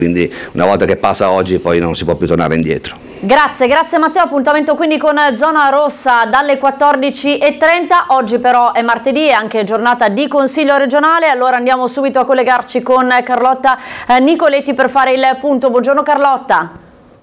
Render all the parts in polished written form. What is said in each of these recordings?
quindi una volta che passa oggi poi non si può più tornare indietro. Grazie Matteo, appuntamento quindi con Zona Rossa dalle 14:30, oggi però è martedì e anche giornata di Consiglio regionale, allora andiamo subito a collegarci con Carlotta Nicoletti per fare il punto. Buongiorno Carlotta.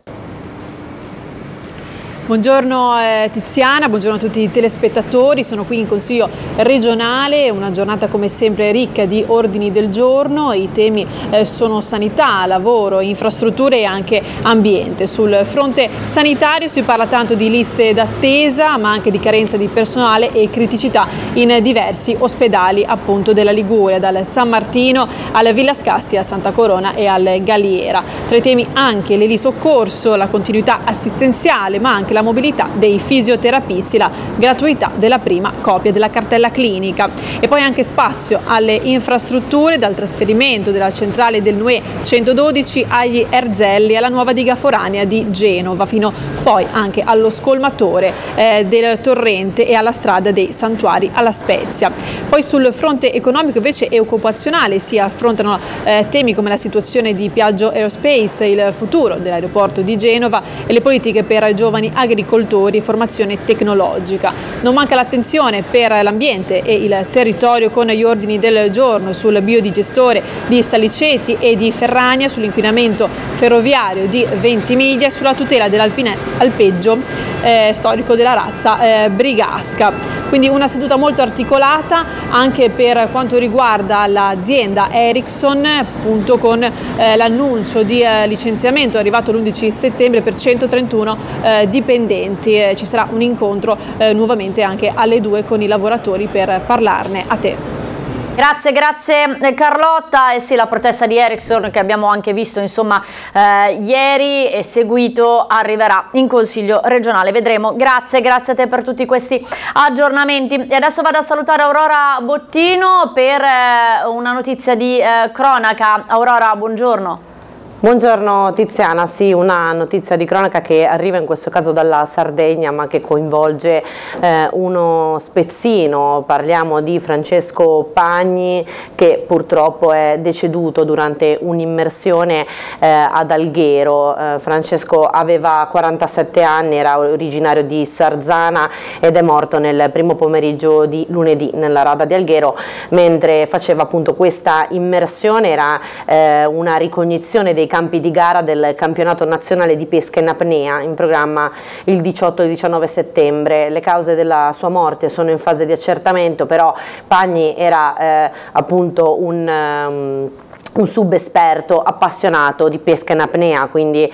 Buongiorno Tiziana, buongiorno a tutti i telespettatori, sono qui in Consiglio regionale, una giornata come sempre ricca di ordini del giorno, i temi sono sanità, lavoro, infrastrutture e anche ambiente. Sul fronte sanitario si parla tanto di liste d'attesa ma anche di carenza di personale e criticità in diversi ospedali appunto della Liguria, dal San Martino alla Villa Scassi, a Santa Corona e al Galliera. Tra i temi anche l'elisoccorso, la continuità assistenziale ma anche la mobilità dei fisioterapisti, la gratuità della prima copia della cartella clinica e poi anche spazio alle infrastrutture, dal trasferimento della centrale del NUE 112 agli Erzelli alla nuova diga foranea di Genova, fino poi anche allo scolmatore del torrente e alla strada dei Santuari alla Spezia. Poi sul fronte economico invece e occupazionale si affrontano temi come la situazione di Piaggio Aerospace, il futuro dell'aeroporto di Genova e le politiche per giovani agricoltori e formazione tecnologica. Non manca l'attenzione per l'ambiente e il territorio con gli ordini del giorno sul biodigestore di Saliceti e di Ferrania, sull'inquinamento ferroviario di Ventimiglia e sulla tutela dell'alpeggio storico della razza brigasca. Quindi una seduta molto articolata anche per quanto riguarda l'azienda Ericsson, appunto con l'annuncio di licenziamento arrivato l'11 settembre per 131 dipendenti. Ci sarà un incontro nuovamente anche alle 2 con i lavoratori per parlarne. A te. Grazie Carlotta. E sì, la protesta di Ericsson che abbiamo anche visto ieri e seguito arriverà in Consiglio regionale, vedremo. Grazie a te per tutti questi aggiornamenti e adesso vado a salutare Aurora Bottino per una notizia di cronaca. Aurora, buongiorno. Buongiorno Tiziana, sì, una notizia di cronaca che arriva in questo caso dalla Sardegna ma che coinvolge uno spezzino. Parliamo di Francesco Pagni che purtroppo è deceduto durante un'immersione ad Alghero. Francesco aveva 47 anni, era originario di Sarzana ed è morto nel primo pomeriggio di lunedì nella rada di Alghero mentre faceva appunto questa immersione. Era una ricognizione dei campi di gara del campionato nazionale di pesca in apnea in programma il 18 e 19 settembre. Le cause della sua morte sono in fase di accertamento, però Pagni era appunto un subesperto appassionato di pesca in apnea, quindi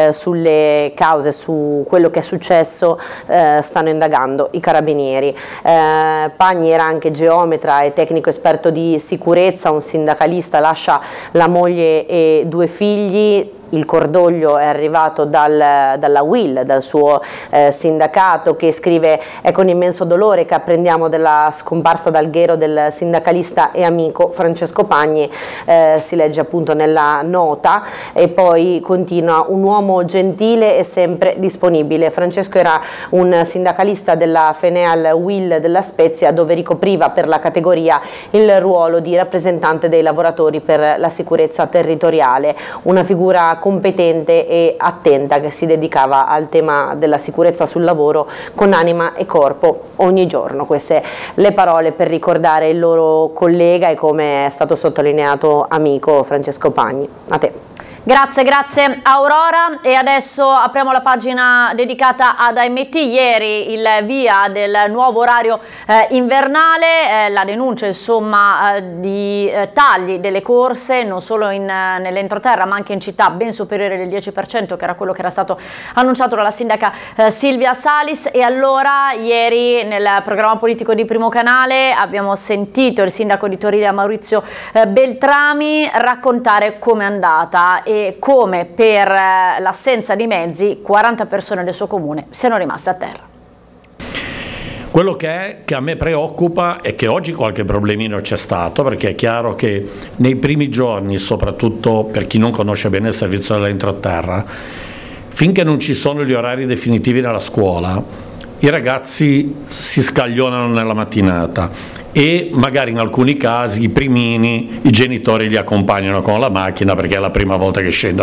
sulle cause, su quello che è successo stanno indagando i carabinieri. Pagni era anche geometra e tecnico esperto di sicurezza, un sindacalista, lascia la moglie e 2 figli. Il cordoglio è arrivato dalla UIL, dal suo sindacato, che scrive: è con immenso dolore che apprendiamo della scomparsa ad Alghero del sindacalista e amico Francesco Pagni, si legge appunto nella nota, e poi continua: un uomo gentile e sempre disponibile. Francesco era un sindacalista della Feneal UIL della Spezia, dove ricopriva per la categoria il ruolo di rappresentante dei lavoratori per la sicurezza territoriale, una figura competente e attenta che si dedicava al tema della sicurezza sul lavoro con anima e corpo ogni giorno. Queste le parole per ricordare il loro collega e, come è stato sottolineato, amico Francesco Pagni. A te. Grazie Aurora, e adesso apriamo la pagina dedicata ad AMT. Ieri il via del nuovo orario invernale, la denuncia insomma di tagli delle corse non solo nell'entroterra ma anche in città, ben superiore del 10%, che era quello che era stato annunciato dalla sindaca Silvia Salis. E allora ieri nel programma politico di Primo Canale abbiamo sentito il sindaco di Torilia Maurizio Beltrami raccontare com'è andata e come per l'assenza di mezzi 40 persone del suo comune siano rimaste a terra. Quello che a me preoccupa è che oggi qualche problemino c'è stato, perché è chiaro che nei primi giorni, soprattutto per chi non conosce bene il servizio dell'entroterra, finché non ci sono gli orari definitivi nella scuola, i ragazzi si scaglionano nella mattinata e magari in alcuni casi i primini i genitori li accompagnano con la macchina perché è la prima volta che scendono